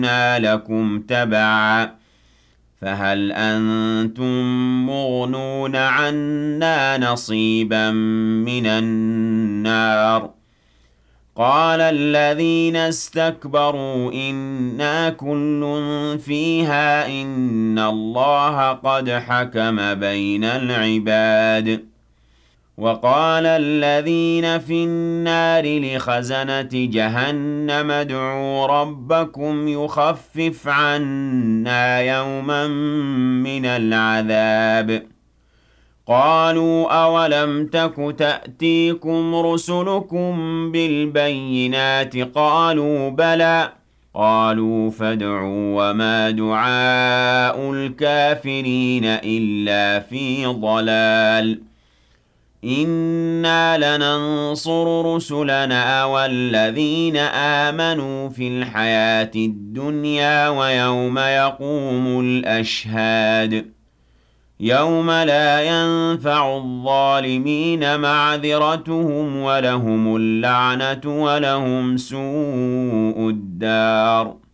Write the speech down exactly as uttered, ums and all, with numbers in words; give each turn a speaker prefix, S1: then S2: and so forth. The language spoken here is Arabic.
S1: كُنَّا لَكُمْ تَبَعًا فَهَلْ أَنتُم مُّغْنُونَ عَنَّا نَصِيبًا مِّنَ النَّارِ قَالَ الَّذِينَ اسْتَكْبَرُوا إِنَّا كُلٌّ فِيهَا إِنَّ اللَّهَ قَدْ حَكَمَ بَيْنَ الْعِبَادِ وَقَالَ الَّذِينَ فِي النَّارِ لِخَزَنَةِ جَهَنَّمَ ادْعُوا رَبَّكُمْ يُخَفِّفْ عَنَّا يَوْمًا مِّنَ الْعَذَابِ قَالُوا أَوَلَمْ تَكُ تَأْتِيكُمْ رُسُلُكُم بِالْبَيِّنَاتِ ۖ قَالُوا بَلَىٰ ۚ قَالُوا فَادْعُوا ۗ وَمَا دُعَاءُ الْكَافِرِينَ إِلَّا فِي ضَلَالٍ إِنَّا لَنَنصُرُ رُسُلَنَا وَالَّذِينَ آمَنُوا فِي الْحَيَاةِ الدُّنْيَا وَيَوْمَ يَقُومُ الْأَشْهَادُ يَوْمَ لَا يَنفَعُ الظَّالِمِينَ مَعْذِرَتُهُمْ وَلَهُمُ اللَّعْنَةُ وَلَهُمْ سُوءُ الدَّارِ